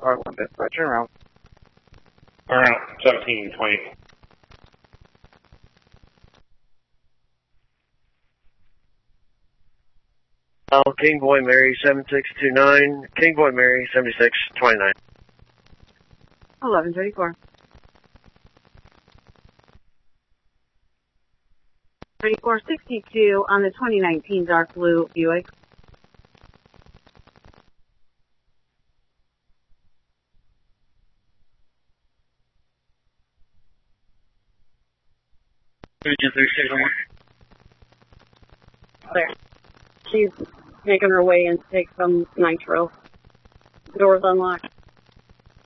R1 dispatch, turn around. Turn around, 1720. King Boy Mary 7629, King Boy Mary 7629. 1134. 3462 on the 2019 dark blue Buick. Region 361. There. She's making her way in to take some nitro. Doors unlocked.